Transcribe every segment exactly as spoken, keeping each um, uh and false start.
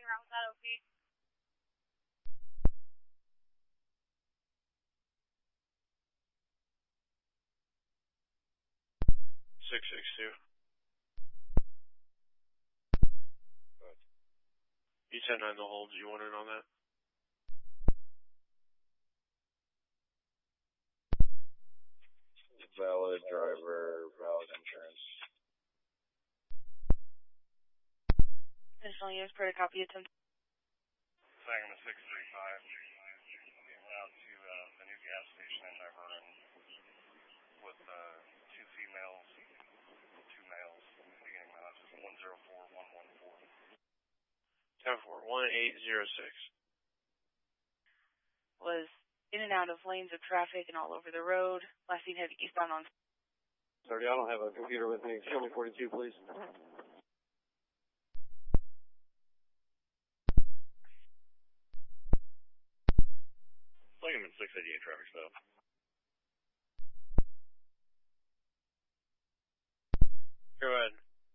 around with that, O P? six six two. Good. E ten nine the hold, you want in on that? Valid driver, valid insurance. Additional units, per copy attempt. Saginaw six three five. Went out to uh, the new gas station in Everin with uh, two females, two males, beginning messages one zero four one one four. ten four, one eight zero six. Was in and out of lanes of traffic and all over the road. Last seen heading eastbound on... thirty, I don't have a computer with me. Show me forty-two, please. Langman six eighty-eight traffic stop. Go ahead.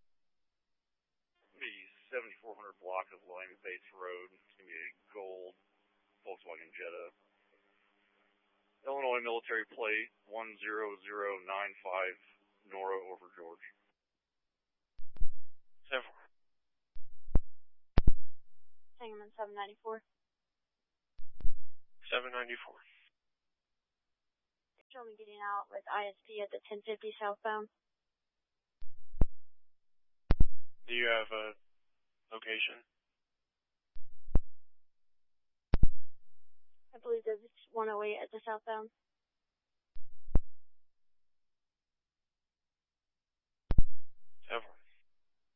The seventy-four hundred block of Lime Bates Road. It's going to be a gold Volkswagen Jetta. Illinois military plate one zero zero nine five, Nora over George. ten four. Sangamon seven ninety-four. seven ninety-four. Show me getting out with I S P at the ten fifty southbound. Do you have a location? I believe there's one oh eight at the southbound.